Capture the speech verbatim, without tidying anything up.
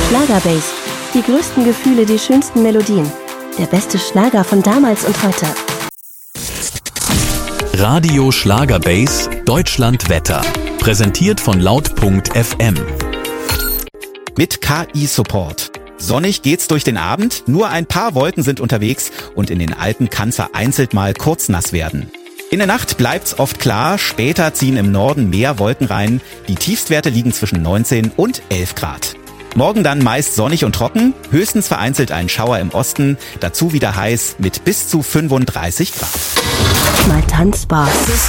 Schlagerbase. Die größten Gefühle, die schönsten Melodien. Der beste Schlager von damals und heute. Radio Schlagerbase Deutschland Wetter. Präsentiert von laut Punkt F M. Mit K I-Support. Sonnig geht's durch den Abend, nur ein paar Wolken sind unterwegs und in den Alpen kann's vereinzelt mal kurz nass werden. In der Nacht bleibt's oft klar, später ziehen im Norden mehr Wolken rein. Die Tiefstwerte liegen zwischen neunzehn und elf Grad. Morgen dann meist sonnig und trocken, höchstens vereinzelt ein Schauer im Osten, dazu wieder heiß mit bis zu fünfunddreißig Grad. Mal tanzbar.